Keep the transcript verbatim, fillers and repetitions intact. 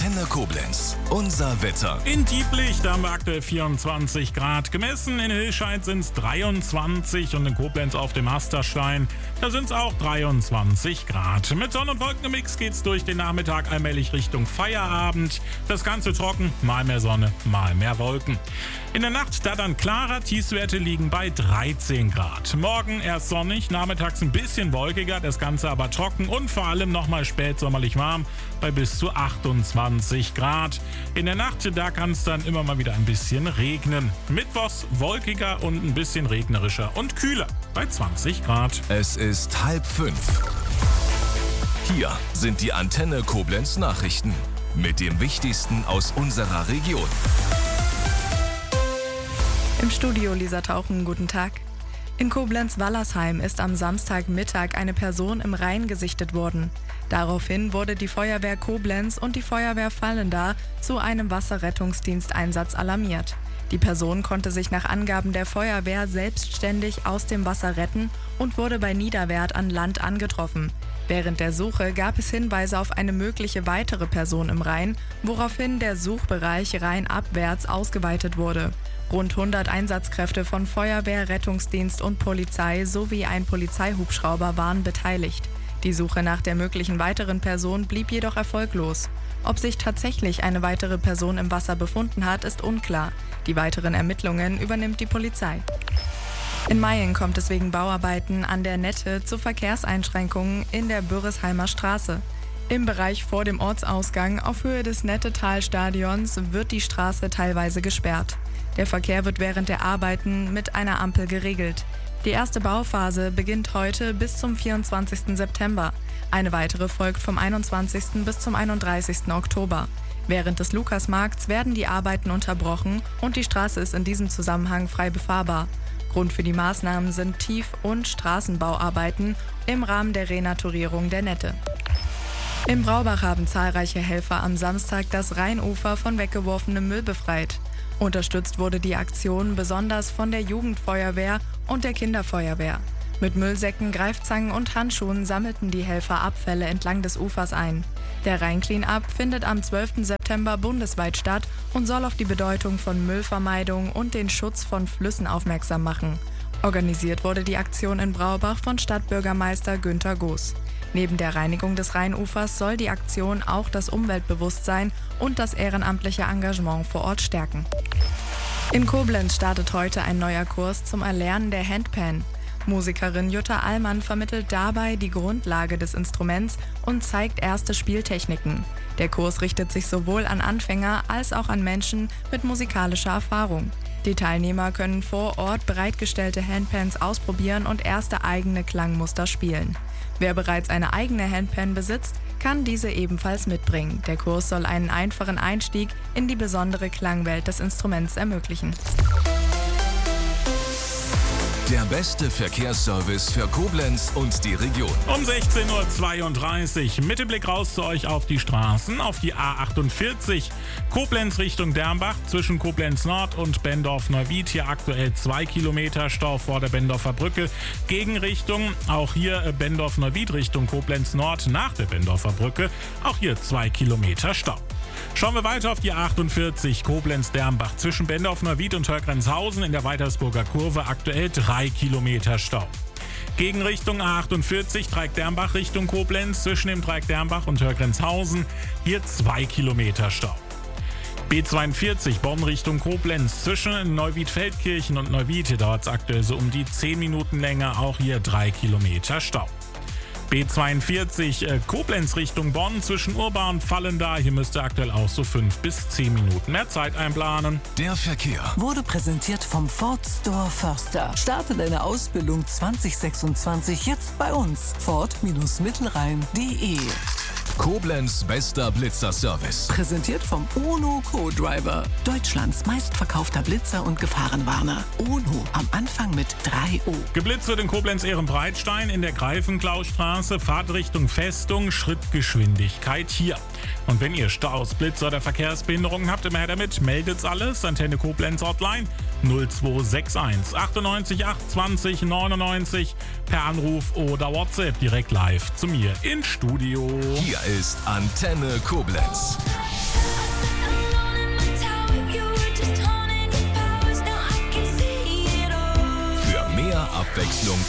Antenne Koblenz. Unser Wetter. In Dieblich, da haben wir aktuell vierundzwanzig Grad gemessen. In Hilscheid sind es dreiundzwanzig und in Koblenz auf dem Asterstein, da sind es auch dreiundzwanzig Grad. Mit Sonne- und Wolkenmix geht's durch den Nachmittag allmählich Richtung Feierabend. Das Ganze trocken, mal mehr Sonne, mal mehr Wolken. In der Nacht da dann klarer, Tiefstwerte liegen bei dreizehn Grad. Morgen erst sonnig, nachmittags ein bisschen wolkiger, das Ganze aber trocken und vor allem nochmal spätsommerlich warm bei bis zu achtundzwanzig Grad. In der Nacht, da kann es dann immer mal wieder ein bisschen regnen. Mittwochs wolkiger und ein bisschen regnerischer und kühler bei zwanzig Grad. Es ist halb fünf. Hier sind die Antenne Koblenz Nachrichten mit dem Wichtigsten aus unserer Region. Im Studio Lisa Tauchen, guten Tag. In Koblenz-Wallersheim ist am Samstagmittag eine Person im Rhein gesichtet worden. Daraufhin wurde die Feuerwehr Koblenz und die Feuerwehr Vallendar zu einem Wasserrettungsdiensteinsatz alarmiert. Die Person konnte sich nach Angaben der Feuerwehr selbstständig aus dem Wasser retten und wurde bei Niederwert an Land angetroffen. Während der Suche gab es Hinweise auf eine mögliche weitere Person im Rhein, woraufhin der Suchbereich rheinabwärts ausgeweitet wurde. Rund hundert Einsatzkräfte von Feuerwehr, Rettungsdienst und Polizei sowie ein Polizeihubschrauber waren beteiligt. Die Suche nach der möglichen weiteren Person blieb jedoch erfolglos. Ob sich tatsächlich eine weitere Person im Wasser befunden hat, ist unklar. Die weiteren Ermittlungen übernimmt die Polizei. In Mayen kommt es wegen Bauarbeiten an der Nette zu Verkehrseinschränkungen in der Bürresheimer Straße. Im Bereich vor dem Ortsausgang auf Höhe des Nettetal-Stadions wird die Straße teilweise gesperrt. Der Verkehr wird während der Arbeiten mit einer Ampel geregelt. Die erste Bauphase beginnt heute bis zum vierundzwanzigsten September. Eine weitere folgt vom einundzwanzigsten bis zum einunddreißigsten Oktober. Während des Lukasmarkts werden die Arbeiten unterbrochen und die Straße ist in diesem Zusammenhang frei befahrbar. Grund für die Maßnahmen sind Tief- und Straßenbauarbeiten im Rahmen der Renaturierung der Nette. Im Braubach haben zahlreiche Helfer am Samstag das Rheinufer von weggeworfenem Müll befreit. Unterstützt wurde die Aktion besonders von der Jugendfeuerwehr und der Kinderfeuerwehr. Mit Müllsäcken, Greifzangen und Handschuhen sammelten die Helfer Abfälle entlang des Ufers ein. Der Rhein-Clean-Up findet am zwölften September bundesweit statt und soll auf die Bedeutung von Müllvermeidung und den Schutz von Flüssen aufmerksam machen. Organisiert wurde die Aktion in Braubach von Stadtbürgermeister Günter Goos. Neben der Reinigung des Rheinufers soll die Aktion auch das Umweltbewusstsein und das ehrenamtliche Engagement vor Ort stärken. In Koblenz startet heute ein neuer Kurs zum Erlernen der Handpan. Musikerin Jutta Allmann vermittelt dabei die Grundlage des Instruments und zeigt erste Spieltechniken. Der Kurs richtet sich sowohl an Anfänger als auch an Menschen mit musikalischer Erfahrung. Die Teilnehmer können vor Ort bereitgestellte Handpans ausprobieren und erste eigene Klangmuster spielen. Wer bereits eine eigene Handpan besitzt, kann diese ebenfalls mitbringen. Der Kurs soll einen einfachen Einstieg in die besondere Klangwelt des Instruments ermöglichen. Der beste Verkehrsservice für Koblenz und die Region. Um sechzehn Uhr zweiunddreißig mit dem Blick raus zu euch auf die Straßen, auf die A achtundvierzig. Koblenz Richtung Dermbach zwischen Koblenz Nord und Bendorf-Neuwied. Hier aktuell zwei Kilometer Stau vor der Bendorfer Brücke. Gegenrichtung, auch hier Bendorf-Neuwied Richtung Koblenz Nord nach der Bendorfer Brücke. Auch hier zwei Kilometer Stau. Schauen wir weiter auf die A achtundvierzig Koblenz-Dermbach zwischen Bendorf-Neuwied und Hörgrenzhausen in der Weitersburger Kurve aktuell drei Kilometer Stau. Gegenrichtung A achtundvierzig Dreieck-Dermbach Richtung Koblenz zwischen dem Dreieck-Dermbach und Hörgrenzhausen hier zwei Kilometer Stau. B zweiundvierzig Bonn Richtung Koblenz zwischen Neuwied-Feldkirchen und Neuwied, hier dauert es aktuell so um die zehn Minuten länger, auch hier drei Kilometer Stau. B zweiundvierzig äh, Koblenz Richtung Bonn zwischen Urban und Vallendar. Hier müsste aktuell auch so fünf bis zehn Minuten mehr Zeit einplanen. Der Verkehr wurde präsentiert vom Ford Store Förster. Starte deine Ausbildung zwanzig sechsundzwanzig jetzt bei uns. Ford-Mittelrhein punkt de. Koblenz bester Blitzerservice. Präsentiert vom UNO Co-Driver. Deutschlands meistverkaufter Blitzer und Gefahrenwarner. UNO am Anfang mit drei O. Geblitzt wird in Koblenz-Ehrenbreitstein in der Greifenklaustraße. Fahrtrichtung Festung, Schrittgeschwindigkeit hier. Und wenn ihr Staus, Blitzer oder Verkehrsbehinderungen habt, immer her damit. Meldet's alles. Antenne Koblenz Hotline null zwei sechs eins achtundneunzig acht zwanzig neunundneunzig per Anruf oder WhatsApp direkt live zu mir ins Studio. Hier ist Antenne Koblenz. Abwechslung